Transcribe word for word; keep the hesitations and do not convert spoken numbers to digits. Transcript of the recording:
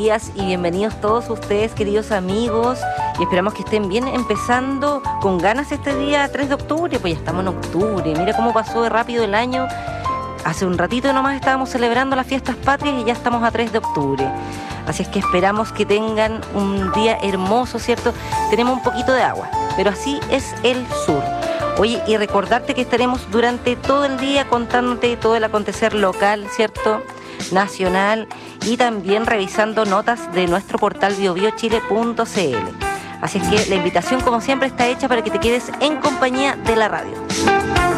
días y bienvenidos todos ustedes, queridos amigos, y esperamos que estén bien, empezando con ganas este día tres de octubre, pues ya estamos en octubre, mira cómo pasó de rápido el año. Hace un ratito nomás estábamos celebrando las fiestas patrias y ya estamos a tres de octubre. Así es que esperamos que tengan un día hermoso, ¿cierto? Tenemos un poquito de agua, pero así es el sur. Oye, y recordarte que estaremos durante todo el día contándote todo el acontecer local, ¿cierto? Nacional, y también revisando notas de nuestro portal bio bio chile punto c l. Así es que la invitación, como siempre, está hecha para que te quedes en compañía de la radio.